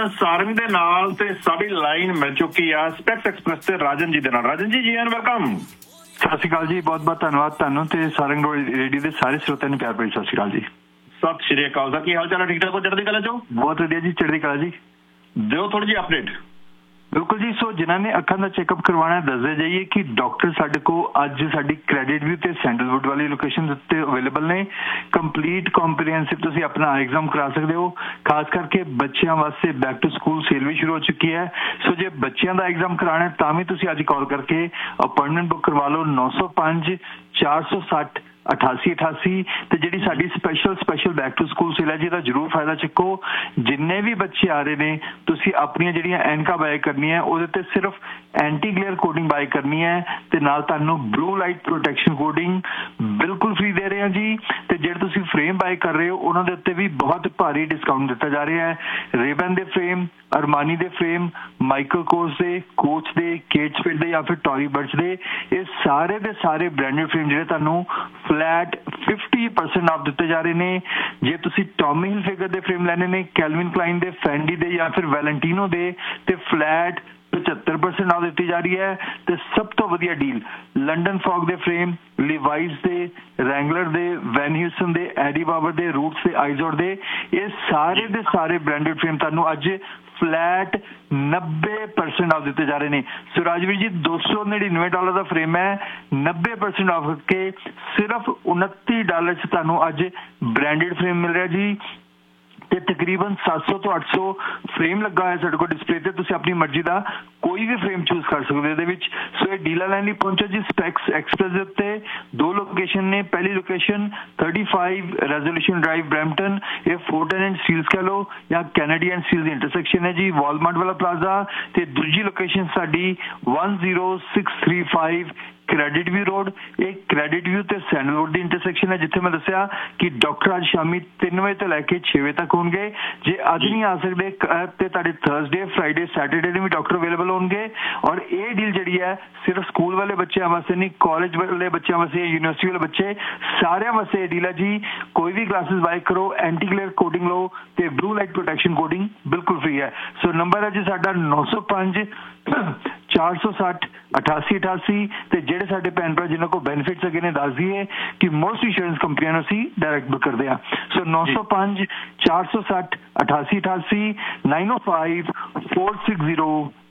ਸਾਰੰਗ ਦੇ ਨਾਲ ਤੇ ਸਾਡੀ ਲਾਈਨ ਮਿਲ ਚੁੱਕੀ ਆ ਸਪੈਕਸ ਐਕਸਪ੍ਰੈਸ ਤੇ ਰਾਜਨ ਜੀ ਦੇ ਨਾਲ। ਰਾਜਨ ਜੀ ਐਂਡ ਵੈਲਕਮ। ਸਤਿ ਸ਼੍ਰੀ ਅਕਾਲ ਜੀ, ਬਹੁਤ ਬਹੁਤ ਧੰਨਵਾਦ ਤੁਹਾਨੂੰ ਤੇ ਸਾਰੰਗ ਰੇਡੀਓ ਦੇ ਸਾਰੇ ਸਰੋਤਿਆਂ ਨੂੰ ਪਿਆਰ ਭਰੀ ਸਤਿ ਸ਼੍ਰੀ ਅਕਾਲ ਜੀ। ਸਤਿ ਸ਼੍ਰੀ ਅਕਾਲ ਸਰ, ਕੀ ਹਾਲ ਚਾਲ ਹੈ? ਠੀਕ ਠਾਕ ਹੋ? ਚੜ੍ਹਦੀ ਕਲਾ ਚੋਂ? ਬਹੁਤ ਵਧੀਆ ਜੀ, ਚੜ੍ਹਦੀ ਕਲਾ ਜੀ। ਦਿਓ ਥੋੜੀ ਜਿਹੀ ਅਪਡੇਟ। ਬਿਲਕੁਲ ਜੀ। ਸੋ ਜਿਨ੍ਹਾਂ ਨੇ ਅੱਖਾਂ ਦਾ ਚੈੱਕਅਪ ਕਰਵਾਉਣਾ ਦੱਸਦੇ ਜਾਈਏ ਕਿ ਡਾਕਟਰ ਸਾਡੇ ਕੋਲ ਅੱਜ ਸਾਡੀ ਕ੍ਰੈਡਿਟ ਵਿਊ ਤੇ ਸੈਂਡਲਵੁੱਡ ਵਾਲੀ ਲੋਕੇਸ਼ਨ ਦੇ ਉੱਤੇ ਅਵੇਲੇਬਲ ਨੇ। ਕੰਪਲੀਟ ਕੰਪਰੀਹੈਂਸਿਵ ਤੁਸੀਂ ਆਪਣਾ ਆਈ ਐਗਜ਼ਾਮ ਕਰਾ ਸਕਦੇ ਹੋ। ਖਾਸ ਕਰਕੇ ਬੱਚਿਆਂ ਵਾਸਤੇ ਬੈਕ ਟੂ ਸਕੂਲ ਸੇਲ ਵੀ ਸ਼ੁਰੂ ਹੋ ਚੁੱਕੀ ਹੈ। ਸੋ ਜੇ ਬੱਚਿਆਂ ਦਾ ਐਗਜ਼ਾਮ ਕਰਾਉਣਾ ਤਾਂ ਵੀ ਤੁਸੀਂ ਅੱਜ ਕਾਲ ਕਰਕੇ ਅਪਾਇੰਟਮੈਂਟ ਬੁੱਕ ਕਰਵਾ ਲਓ 905 460 8888 ਤੇ ਜਿਹੜੀ ਸਾਡੀ special back to school sale ਹੈ ਜਿਹਦਾ ਜ਼ਰੂਰ ਫਾਇਦਾ ਚੱਕੋ। ਜਿੰਨੇ ਵੀ ਬੱਚੇ ਆ ਰਹੇ ਨੇ ਤੁਸੀਂ ਆਪਣੀਆਂ ਜਿਹੜੀਆਂ ਐਨਕਾਂ ਬਾਏ ਕਰਨੀਆਂ ਉਹਦੇ ਤੇ ਸਿਰਫ ਐਂਟੀ ਗਲੇਅਰ ਕੋਟਿੰਗ ਬਾਏ ਕਰਨੀ ਹੈ ਤੇ ਨਾਲ ਤੁਹਾਨੂੰ ਬਲੂ ਲਾਈਟ ਪ੍ਰੋਟੈਕਸ਼ਨ ਕੋਟਿੰਗ ਬਿਲਕੁਲ ਫ੍ਰੀ ਦੇ ਰਹੇ ਹਾਂ ਜੀ। ਤੇ ਜਿਹੜੇ ਤੁਸੀਂ ਫਰੇਮ ਬਾਏ ਕਰ ਰਹੇ ਹੋ ਉਹਨਾਂ ਦੇ ਉੱਤੇ ਵੀ ਬਹੁਤ ਭਾਰੀ ਡਿਸਕਾਊਂਟ ਦਿੱਤਾ ਜਾ ਰਿਹਾ ਹੈ। ਰੇਬਨ ਦੇ ਫਰੇਮ, ਅਰਮਾਨੀ ਦੇ ਫਰੇਮ, ਮਾਈਕਲ ਕੋਰਸ ਦੇ, ਕੋਚ ਦੇ, ਕੇਟ ਸਪੀਡ ਦੇ ਜਾਂ ਫਿਰ ਟੌਰੀ ਬਰਚ ਦੇ, ਇਹ ਸਾਰੇ ਦੇ ਸਾਰੇ ਬ੍ਰਾਂਡਡ ਫਰੇਮ ਜਿਹੜੇ ਤੁਹਾਨੂੰ ਫਲੈਟ 50% ਆਫ ਦਿੱਤੇ ਜਾ ਰਹੇ ਨੇ। ਜੇ ਤੁਸੀਂ ਟੌਮੀ ਹਿਲਫਿਗਰ ਦੇ ਫਰੇਮ ਲੈਣੇ ਨੇ, ਕੈਲਵਿਨ ਕਲਾਈਨ ਦੇ, ਫੈਂਡੀ ਦੇ ਜਾਂ ਫਿਰ ਵੈਲੈਂਟੀਨੋ ਦੇ ਤੇ ਫਲੈਟ 75% ਆਫ ਦਿੱਤੀ ਜਾ ਰਹੀ ਹੈ। ਤੇ ਸਭ ਤੋਂ ਵਧੀਆ ਡੀਲ ਲੰਡਨ ਫੌਗ ਦੇ ਫਰੇਮ, ਲਿਵਾਈਸ ਦੇ, ਰੈਂਗਲਰ ਦੇ, ਵੈਨ ਹਿਊਸਨ ਦੇ, ਐਡੀ ਬਾਬਰ ਦੇ, ਰੂਟਸ ਦੇ, ਆਈਜ਼ੋਰ ਦੇ, ਇਹ ਸਾਰੇ ਦੇ ਸਾਰੇ ਬ੍ਰਾਂਡਡ ਫਰੇਮ ਤੁਹਾਨੂੰ ਅੱਜ ਫਲੈਟ 90% ਆਫ ਦਿੱਤੇ ਜਾ ਰਹੇ ਨੇ। ਸੋ ਰਾਜਵੀਰ ਜੀ $299 ਦਾ ਫਰੇਮ ਹੈ, 90% ਆਫ ਕੇ ਸਿਰਫ $29 ਚ ਤੁਹਾਨੂੰ ਅੱਜ ਬ੍ਰਾਂਡਡ ਫਰੇਮ ਮਿਲ ਰਿਹਾ ਜੀ। ਤੇ ਤਕਰੀਬਨ 700 ਤੋਂ 800 ਫਰੇਮ ਲੱਗਾ ਹੋਇਆ ਸਾਡੇ ਕੋਲ ਡਿਸਪਲੇ ਤੇ। ਤੁਸੀਂ ਆਪਣੀ ਮਰਜ਼ੀ ਦਾ ਕੋਈ ਵੀ ਫਰੇਮ ਚੂਜ਼ ਕਰ ਸਕਦੇ ਹੋ ਇਹਦੇ ਵਿੱਚ। ਸੋ ਇਹ ਡੀਲਰ ਲਾਈਨ ਲਈ ਪਹੁੰਚੋ ਜੀ ਸਪੈਕਸ ਐਕਸਪ੍ਰੈਸ ਦੇ ਉੱਤੇ। ਦੋ ਲੋਕੇਸ਼ਨ ਨੇ, ਪਹਿਲੀ ਲੋਕੇਸ਼ਨ 35 ਰੈਜ਼ੋਲੂਸ਼ਨ ਡਰਾਈਵ ਬ੍ਰੈਂਪਟਨ, ਇਹ ਫੋਰਟਨ ਐਂਡ ਸਟੀਲਸ ਕਹ ਲਓ ਜਾਂ Kennedy and Steeles the intersection ਹੈ ਜੀ, ਵਾਲਮਾਰਟ ਵਾਲਾ ਪਲਾਜ਼ਾ। ਤੇ ਦੂਜੀ ਲੋਕੇਸ਼ਨ ਸਾਡੀ 10635 ਕ੍ਰੈਡਿਟ ਵਿਊ ਰੋਡ, ਇਹ ਕ੍ਰੈਡਿਟ ਵਿਊ ਤੇ ਸੈਂਡਲਵੁੱਡ ਦੀ ਇੰਟਰਸੈਕਸ਼ਨ ਹੈ ਜਿੱਥੇ ਮੈਂ ਦੱਸਿਆ ਕਿ ਡਾਕਟਰ ਅੱਜ ਸ਼ਾਮੀ 3 ਵਜੇ ਤੋਂ ਲੈ ਕੇ 6 ਵਜੇ ਤੱਕ ਹੋਣਗੇ। ਜੇ ਅੱਜ ਨਹੀਂ ਆ ਸਕਦੇ ਤੇ ਤੁਹਾਡੇ ਥਰਸਡੇ, ਫਰਾਈਡੇ, ਸੈਟਰਡੇ ਨੂੰ ਵੀ ਡਾਕਟਰ ਅਵੇਲੇਬਲ ਹੋਣਗੇ। ਔਰ ਇਹ ਡੀਲ ਜਿਹੜੀ ਹੈ ਸਿਰਫ ਸਕੂਲ ਵਾਲੇ ਬੱਚਿਆਂ ਵਾਸਤੇ ਨਹੀਂ, ਕਾਲਜ ਵਾਲੇ ਬੱਚਿਆਂ ਵਾਸਤੇ, ਯੂਨੀਵਰਸਿਟੀ ਵਾਲੇ ਬੱਚੇ ਸਾਰਿਆਂ ਵਾਸਤੇ ਇਹ ਡੀਲ ਹੈ ਜੀ। ਕੋਈ ਵੀ ਕਲਾਸਿਸ ਬਾਏ ਕਰੋ, ਐਂਟੀ ਗਲੇਅਰ ਕੋਟਿੰਗ ਲਓ ਤੇ ਬਲੂ ਲਾਈਟ ਪ੍ਰੋਟੈਕਸ਼ਨ ਕੋਟਿੰਗ ਬਿਲਕੁਲ ਫ੍ਰੀ ਹੈ। ਸੋ ਨੰਬਰ ਹੈ ਜੀ ਸਾਡਾ 905 460 8888 ਤੇ ਜਿਹੜੇ ਸਾਡੇ ਭੈਣ ਭਰਾ ਜਿਨ੍ਹਾਂ ਕੋਲ ਬੈਨੀਫਿਟਸ ਹੈਗੇ ਨੇ ਦੱਸ ਦਈਏ ਕਿ ਮੋਸਟ ਇੰਸ਼ੋਰੈਂਸ ਕੰਪਨੀਆਂ ਨੂੰ ਅਸੀਂ ਡਾਇਰੈਕਟ ਬੁੱਕ ਕਰਦੇ ਹਾਂ। ਸੋ 905 460 8888 905 460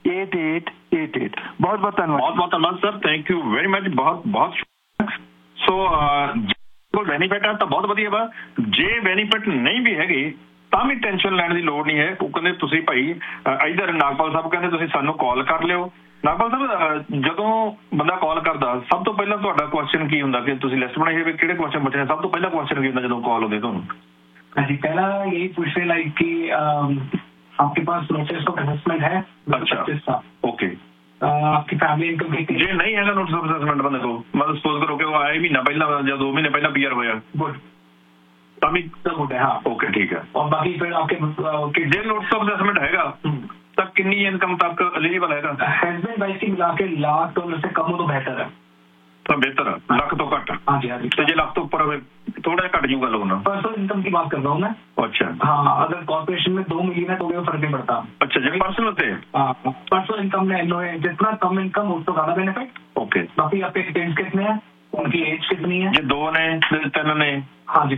8888। ਬਹੁਤ ਬਹੁਤ ਧੰਨਵਾਦ। ਬਹੁਤ ਬਹੁਤ ਧੰਨਵਾਦ sir, thank you very much, ਬਹੁਤ ਬਹੁਤ। ਸੋ ਕੋਲ ਬੈਨੀਫਿਟ ਆ ਤਾਂ ਬਹੁਤ ਵਧੀਆ ਵਾ। ਜੇ ਬੈਨੀਫਿਟ ਨਹੀਂ ਵੀ ਹੈਗੇ ਤਾਂ ਵੀ ਟੈਨਸ਼ਨ ਲੈਣ ਦੀ ਲੋੜ ਨਹੀਂ ਹੈ। ਉਹ ਕਹਿੰਦੇ ਤੁਸੀਂ ਭਾਈ ਇੱਧਰ ਨਾਗਪਾਲ ਸਾਹਿਬ ਕਹਿੰਦੇ ਤੁਸੀਂ ਸਾਨੂੰ ਕਾਲ ਕਰ ਲਿਓ। ਨਾਗਪਾਲ ਸਾਹਿਬ, ਜਦੋਂ ਬੰਦਾ ਕਾਲ ਕਰਦਾ ਸਭ ਤੋਂ ਪਹਿਲਾਂ ਤੁਹਾਡਾ ਕੁਐਸਚਨ ਕੀ ਹੁੰਦਾ ਕਿ ਤੁਸੀਂ ਲਿਸਟ ਬਣਾਈ ਹੋਵੇ ਕਿਹੜੇ ਕੁਐਸਚਨ ਪੁੱਛਣੇ? ਸਭ ਤੋਂ ਪਹਿਲਾਂ ਕੁਐਸਚਨ ਕੀ ਹੁੰਦਾ ਜਦੋਂ ਕਾਲ ਹੁੰਦੀ ਤੁਹਾਨੂੰ? जी पहला यही पूछ रहे लाइक कि आपके पास नोटिस ऑफ असेसमेंट है? अच्छा, ओके। आपकी फैमिली इनकम कितनी? ਜੇ ਨਹੀਂ ਹੈਗਾ ਨੋਟਿਸ ਆਫ ਅਸੈਸਮੈਂਟ ਬੰਦੇ ਕੋਲ, ਮਤਲਬ ਸਪੋਜ਼ ਕਰੋ ਕਿ ਉਹ ਆਏ ਮਹੀਨਾ ਪਹਿਲਾਂ ਜਾਂ 2 ਮਹੀਨੇ ਪਹਿਲਾਂ ਪੀਆਰ ਹੋਇਆ, गुड, ਤਾਂ ਵੀ सब गुड है। हाँ, ਓਕੇ, ਠੀਕ ਹੈ। और बाकी फिर आपके ਜੇ ਨੋਟਿਸ ਆਫ ਅਸੈਸਮੈਂਟ ਹੈਗਾ ਤਾਂ ਕਿੰਨੀ ਇਨਕਮ ਤੱਕ ਐਲੀਜੀਬਲ ਹੈਗਾ? हस्बैंड वाइफ की मिला के $1,00,000 से कम हो तो बेहतर है। ਤਾਂ ਬਿਹਤਰ ਆ, ਲੱਖ ਤੋਂ ਘੱਟ। हाँ जी, हाँ जी। ਤੇ ਜੇ ਲੱਖ ਤੋਂ ਉੱਪਰ ਹੋਵੇ ਥੋੜਾ ਜਿਹਾ ਘੱਟ ਜੂਗਾ ਲੋਨ। पर्सनल इनकम की बात कर रहा हूँ मैं। अच्छा, हाँ, अगर कॉर्पोरेशन में 2 मिलियन है तो कोई फर्क नहीं पड़ता। अच्छा, ਜੇ ਪਰਸਨਲ ਤੇ पर्सनल इनकम में जितना कम इनकम उसको ज्यादा बेनिफिट। ओके। बाकी आपके पेरेंट्स कितने हैं, उनकी एज कितनी है? ਜੇ 2 ਨੇ 3 ਨੇ? हाँ जी,